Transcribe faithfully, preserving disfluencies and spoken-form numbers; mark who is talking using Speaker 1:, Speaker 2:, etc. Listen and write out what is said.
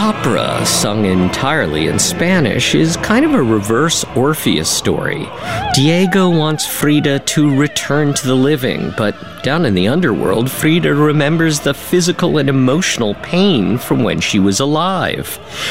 Speaker 1: opera, sung entirely in Spanish, is kind of a reverse Orpheus story. Diego wants Frida to return to the living, but down in the underworld, Frida remembers the physical and emotional pain from when she was alive.